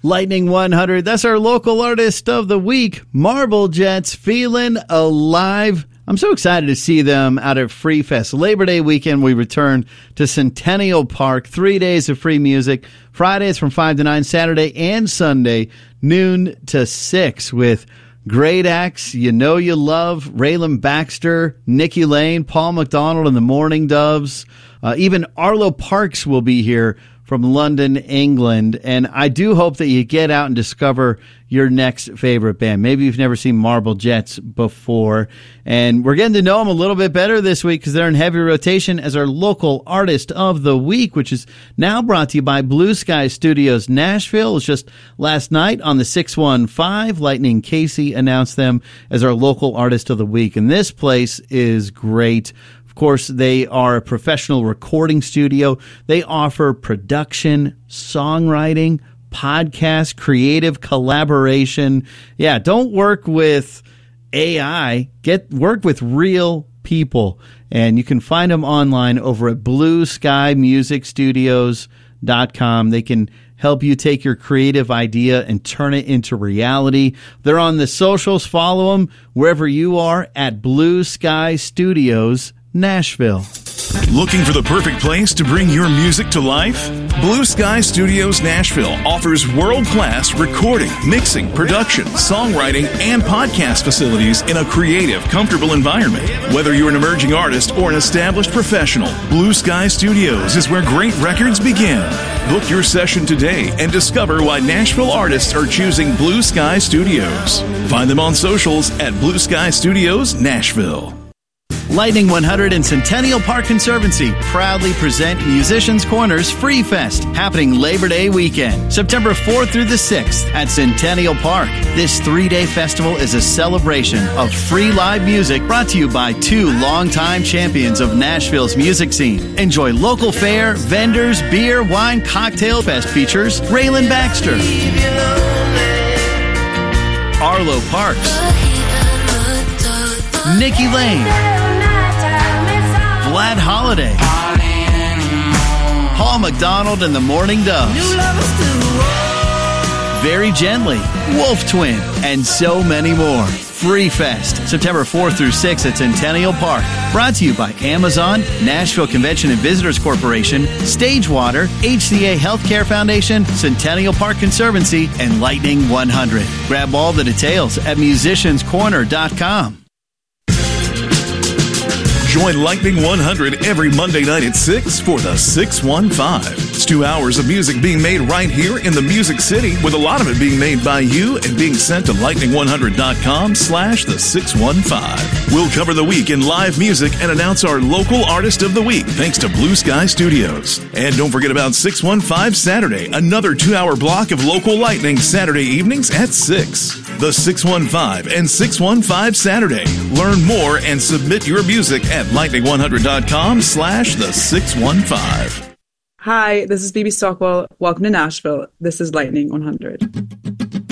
Lightning 100, that's our local artist of the week, Marble Jets, Feeling Alive. I'm so excited to see them out at Free Fest. Labor Day weekend, we return to Centennial Park. 3 days of free music. Fridays from 5 to 9, Saturday and Sunday, noon to 6, with great acts you know you love. Raylan Baxter, Nikki Lane, Paul McDonald and the Morning Doves. Even Arlo Parks will be here from London, England. And I do hope that you get out and discover your next favorite band. Maybe you've never seen Marble Jets before. And we're getting to know them a little bit better this week because they're in heavy rotation as our local artist of the week, which is now brought to you by Blue Sky Studios Nashville. It was just last night on the 615. Lightning Casey announced them as our local artist of the week. And this place is great. Of course, they are a professional recording studio. They offer production, songwriting, podcast, creative collaboration. Yeah, don't work with AI. Work with real people. And you can find them online over at blueskymusicstudios.com. They can help you take your creative idea and turn it into reality. They're on the socials. Follow them wherever you are at Blue Sky Studios Nashville. Looking for the perfect place to bring your music to life? Blue Sky Studios Nashville offers world-class recording, mixing, production, songwriting, and podcast facilities in a creative, comfortable environment. Whether you're an emerging artist or an established professional, Blue Sky Studios is where great records begin. Book your session today and discover why Nashville artists are choosing Blue Sky Studios. Find them on socials at Blue Sky Studios Nashville. Lightning 100 and Centennial Park Conservancy proudly present Musicians Corner's Free Fest, happening Labor Day weekend, September 4th through the 6th at Centennial Park. This 3-day festival is a celebration of free live music brought to you by two longtime champions of Nashville's music scene. Enjoy local fare, vendors, beer, wine, cocktail. Fest features Raylan Baxter, Arlo Parks, Nikki Lane, Vlad Holiday, Paul McDonald and the Morning Doves, Very Gently, Wolf Twin, and so many more. Free Fest, September 4th through 6th at Centennial Park. Brought to you by Amazon, Nashville Convention and Visitors Corporation, Stagewater, HCA Healthcare Foundation, Centennial Park Conservancy, and Lightning 100. Grab all the details at musicianscorner.com. Join Lightning 100 every Monday night at 6 for the 615. It's 2 hours of music being made right here in the Music City, with a lot of it being made by you and being sent to lightning100.com/the615. We'll cover the week in live music and announce our local artist of the week, thanks to Blue Sky Studios. And don't forget about 615 Saturday, another 2-hour block of local Lightning Saturday evenings at 6. The 615 and 615 Saturday. Learn more and submit your music at lightning100.com/the615. Hi, this is Phoebe Stockwell. Welcome to Nashville. This is Lightning 100.